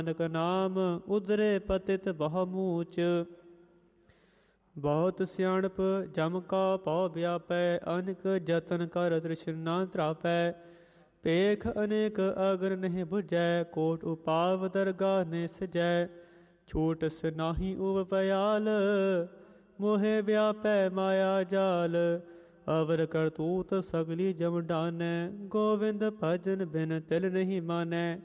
ਨਾਨਕ ਨਾਮ ਉਦਰੇ ਪਤਿਤ ਬਹੁ ਮੂਚ। ਬਹੁਤ ਸਿਆਣਪ ਜਮ ਕਾ ਭਉ ਵਿਆਪੈ, ਅਨਕ ਜਤਨ ਕਰ ਤ੍ਰਿਸ਼ਨਾ ਤ੍ਰਾਪੈ। ਪੇਖ ਅਨੇਕ ਅਗਰ ਨਹੀਂ ਬੁਝੈ, ਕੋਟ ਉਪਾਵ ਦਰਗਾਹ ਨੇ ਸਜੈ। ਛੂਟਸ ਨਾਹੀ ਉਵ ਪਿਆਲ, ਮੋਹਿ ਵਿਆਪੈ ਮਾਇਆ ਜਾਲ। ਅਵਰ ਕਰਤੂਤ ਸਗਲੀ ਜਮ ਡਾਨੈ, ਗੋਵਿੰਦ ਭਜਨ ਬਿਨ ਤਿਲ ਨਹੀਂ ਮਾਨੈ।